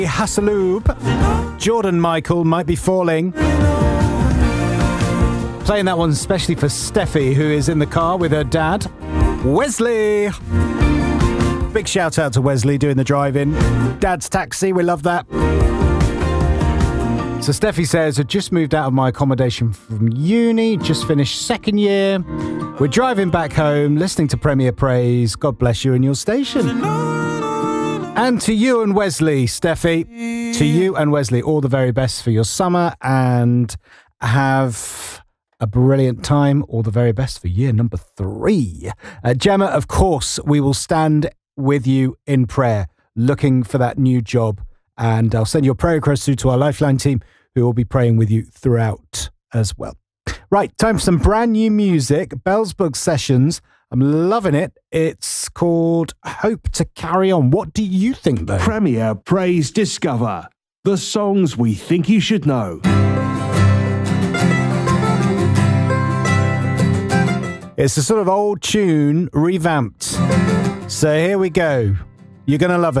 Hasseloob. Jordan Michael, Might Be Falling. Playing that one especially for Steffi, who is in the car with her dad, Wesley. Big shout out to Wesley doing the drive-in. Dad's taxi, we love that. So Steffi says, I just moved out of my accommodation from uni, just finished second year. We're driving back home, listening to Premier Praise. God bless you and your station. And to you and Wesley, Steffi, to you and Wesley, all the very best for your summer and have a brilliant time. All the very best for year number 3. Gemma, of course, we will stand with you in prayer, looking for that new job. And I'll send your prayer request through to our Lifeline team, who will be praying with you throughout as well. Right, time for some brand new music. Bellsburg Sessions. I'm loving it. It's called Hope to Carry On. What do you think, though? Premier Praise Discover. The songs we think you should know. It's a sort of old tune revamped. So here we go. You're going to love it.